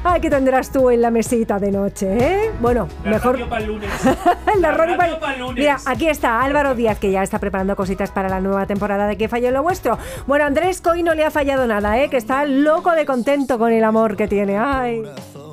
Ay, ¿qué tendrás tú en la mesita de noche, eh? Bueno, mejor... Radio para el lunes. La radio para el lunes. Mira, aquí está Álvaro Díaz, que ya está preparando cositas para la nueva temporada de ¿Qué falló lo vuestro? Bueno, Andrés Coy no le ha fallado nada, que está loco de contento con el amor que tiene. Ay...